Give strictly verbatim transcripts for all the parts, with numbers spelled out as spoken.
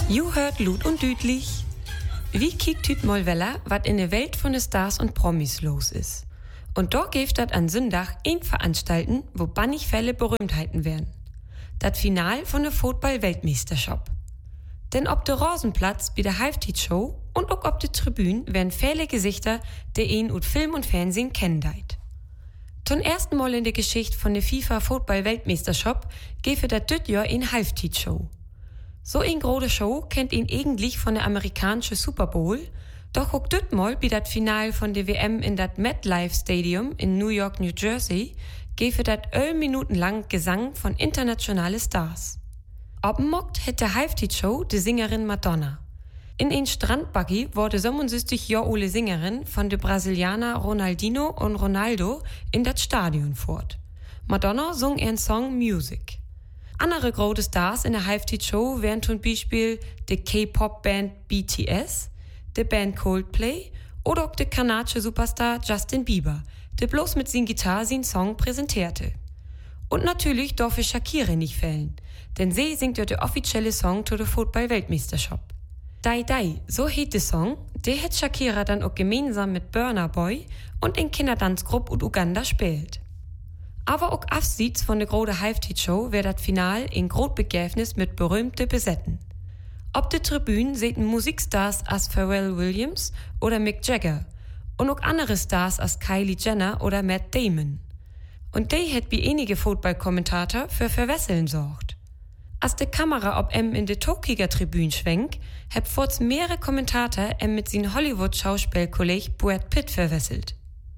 You hört Lut und Düdlich. Wie kickt hüt mal Weller, wat in der Welt von de Stars und Promis los is. Und dort gibt dat an Sündach ein Veranstalten, wo bannig Fälle Berühmtheiten werden. Dat Final von der Football-Weltmeisterschaft. Denn ob der Rosenplatz wie der Halftid-Show und auch ob der Tribüne werden viele Gesichter, die ihn ut Film und Fernsehen kennen deit. Zum ersten Mal in der Geschichte von der FIFA-Football-Weltmeisterschaft gefe dat düt Jahr in Halftid-Show. So ein große Show kennt ihn eigentlich von der amerikanischen Super Bowl, doch auch düt Mal wie dat Final von der W M in dat MetLife Stadium in New York, New Jersey, gefe dat elf Minuten lang Gesang von internationale Stars. Oppenmockt hätte Halftid-Show die Sängerin Madonna. In ein Strandbuggy wurde siebenundsechzig Jahre alte Sängerin von de Brasilianer Ronaldinho und Ronaldo in dat Stadion fort. Madonna sung ihren Song Music. Andere große Stars in der Halftid-Show wären zum Beispiel die K-Pop-Band B T S, die Band Coldplay oder auch der kanadische Superstar Justin Bieber, der bloß mit sin Gitarre sin Song präsentierte. Und natürlich darf ich Shakira nicht fehlen, denn sie singt ja der offizielle Song zu der Football-Weltmeisterschaft. Dai Dai, so heißt der Song, der hat Shakira dann auch gemeinsam mit Burna Boy und in Kindertanzgruppe und Uganda spielt. Aber auch abseits von der großen Halftid-Show wird das Final in Großbegäfnis mit berühmten Besetten. Ob der Tribüne sehen Musikstars als Pharrell Williams oder Mick Jagger und auch andere Stars als Kylie Jenner oder Matt Damon. Und die hat wie einige Football-Kommentator für Verwesseln sorgt. Als die Kamera ob em in de Tokiger Tribüne schwenkt, hat forts mehrere Kommentator em mit sin Hollywood-Schauspielkolleg Brad Pitt verwesselt.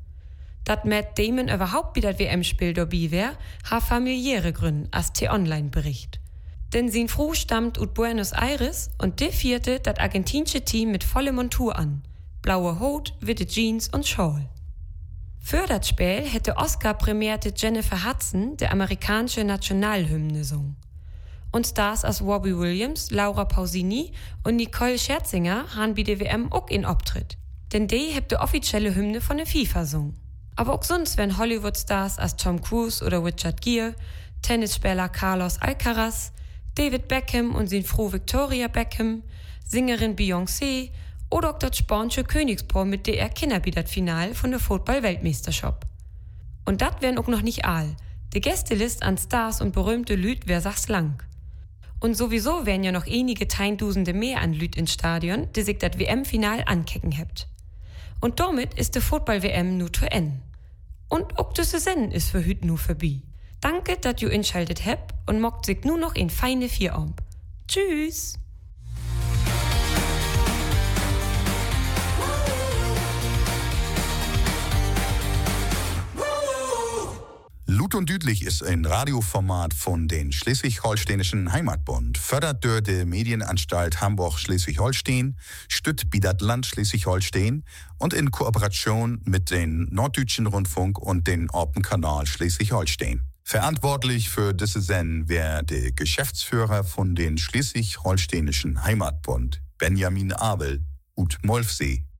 Dat Matt Damon überhaupt wie dat W M-Spiel dabei wär, ha familiäre Gründe, als T-Online bericht. Denn sin Frau stammt ut Buenos Aires und de vierte dat argentinische Team mit volle Montur an. Blaue Haut, witte Jeans und Schal. Für dat Spiel hätte Oscar-prämierte Jennifer Hudson der amerikanische Nationalhymne sung. Und Stars als Robbie Williams, Laura Pausini und Nicole Scherzinger han bei der W M auch in Auftritt. Denn die hebt die offizielle Hymne von der FIFA sung. Aber auch sonst werden Hollywood-Stars als Tom Cruise oder Richard Gere, Tennisspieler Carlos Alcaraz, David Beckham und sin Frau Victoria Beckham, Sängerin Beyoncé oder auch das spanische Königspaar, mit der er Kinder bei das Final von der Football-Weltmeisterschaft. Und dat wären auch noch nicht all. Die Gästelist an Stars und berühmte Lüd wär sachs lang. Und sowieso wären ja noch einige Teindusende mehr an Lüd ins Stadion, die sich das W M-Final ankecken hebt. Und damit ist die Football-W M nu zu Ende. Und auch das Senden ist für hüt nu vorbei. Danke, dass ihr einschaltet habt und mockt sich nur noch in feine Vierarm. Tschüss! Lut und Düdlich ist ein Radioformat von den Schleswig-Holsteinischen Heimatbund, fördert durch die Medienanstalt Hamburg-Schleswig-Holstein, stützt Bidat Land Schleswig-Holstein und in Kooperation mit den Norddeutschen Rundfunk und den Orpenkanal Schleswig-Holstein. Verantwortlich für diese Sendung wäre der Geschäftsführer von den Schleswig-Holsteinischen Heimatbund, Benjamin Abel, ut Molfsee.